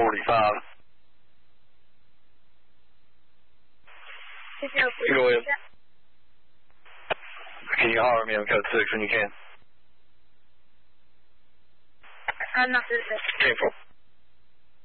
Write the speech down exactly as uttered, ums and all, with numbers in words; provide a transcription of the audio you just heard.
forty-five. Go ahead. Can you holler at me on code six when you can? I'm not this. ten four.